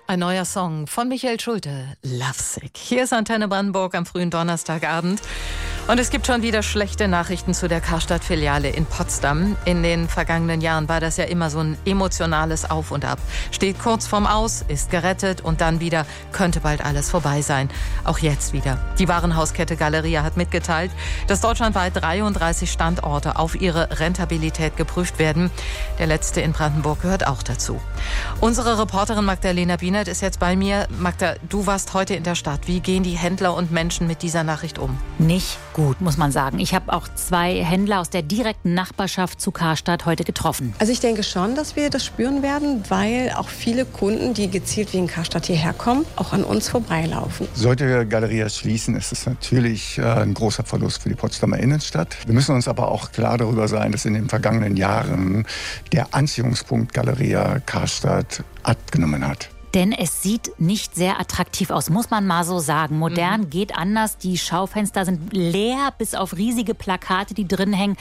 Ein neuer Song von Michael Schulte, Lovesick. Hier ist Antenne Brandenburg am frühen Donnerstagabend. Und es gibt schon wieder schlechte Nachrichten zu der Karstadt-Filiale in Potsdam. In den vergangenen Jahren war das ja immer so ein emotionales Auf und Ab. Steht kurz vorm Aus, ist gerettet und dann wieder könnte bald alles vorbei sein. Auch jetzt wieder. Die Warenhauskette Galeria hat mitgeteilt, dass deutschlandweit 33 Standorte auf ihre Rentabilität geprüft werden. Der letzte in Brandenburg gehört auch dazu. Unsere Reporterin Magdalena Bienert ist jetzt bei mir. Magda, du warst heute in der Stadt. Wie gehen die Händler und Menschen mit dieser Nachricht um? Nicht gut, muss man sagen. Ich habe auch 2 Händler aus der direkten Nachbarschaft zu Karstadt heute getroffen. Also ich denke schon, dass wir das spüren werden, weil auch viele Kunden, die gezielt wegen Karstadt hierher kommen, auch an uns vorbeilaufen. Sollte Galeria schließen, ist es natürlich ein großer Verlust für die Potsdamer Innenstadt. Wir müssen uns aber auch klar darüber sein, dass in den vergangenen Jahren der Anziehungspunkt Galeria Karstadt abgenommen hat. Denn es sieht nicht sehr attraktiv aus, muss man mal so sagen. Modern geht anders. Die Schaufenster sind leer, bis auf riesige Plakate, die drin hängen.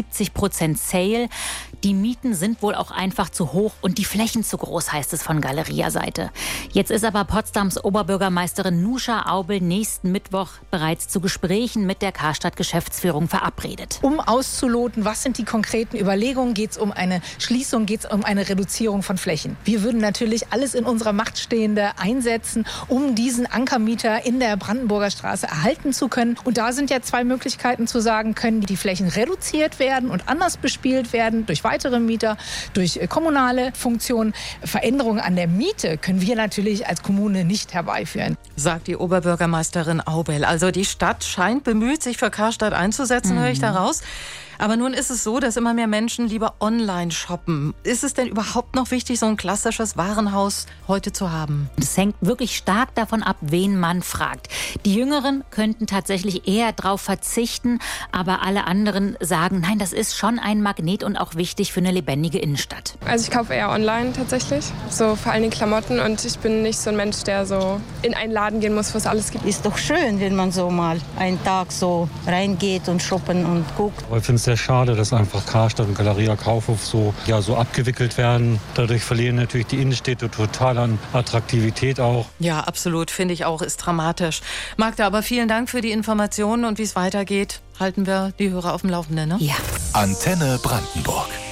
70% Sale. Die Mieten sind wohl auch einfach zu hoch und die Flächen zu groß, heißt es von Galeria-Seite. Jetzt ist aber Potsdams Oberbürgermeisterin Nusha Aubel nächsten Mittwoch bereits zu Gesprächen mit der Karstadt-Geschäftsführung verabredet. Um auszuloten, was sind die konkreten Überlegungen? Geht es um eine Schließung, geht es um eine Reduzierung von Flächen? Wir würden natürlich alles in unserer Macht Stehende einsetzen, um diesen Ankermieter in der Brandenburger Straße erhalten zu können. Und da sind ja 2 Möglichkeiten zu sagen, können die Flächen reduziert werden und anders bespielt werden durch weitere Mieter, durch kommunale Funktionen. Veränderungen an der Miete können wir natürlich als Kommune nicht herbeiführen. Sagt die Oberbürgermeisterin Aubel. Also die Stadt scheint bemüht, sich für Karstadt einzusetzen, höre ich daraus. Aber nun ist es so, dass immer mehr Menschen lieber online shoppen. Ist es denn überhaupt noch wichtig, so ein klassisches Warenhaus heute zu haben? Es hängt wirklich stark davon ab, wen man fragt. Die Jüngeren könnten tatsächlich eher darauf verzichten, aber alle anderen sagen, nein, das ist schon ein Magnet und auch wichtig für eine lebendige Innenstadt. Also ich kaufe eher online tatsächlich, so vor allen Dingen Klamotten, und ich bin nicht so ein Mensch, der so in einen Laden gehen muss, wo es alles gibt. Ist doch schön, wenn man so mal einen Tag so reingeht und shoppen und guckt. Ich finde es sehr schade, dass einfach Karstadt und Galeria Kaufhof so abgewickelt werden. Dadurch verlieren natürlich die Innenstädte total an Attraktivität auch. Ja, absolut, finde ich auch, ist dramatisch. Magda, aber vielen Dank für die Informationen und wie es weitergeht, halten wir die Hörer auf dem Laufenden, ne? Ja. Antenne Brandenburg.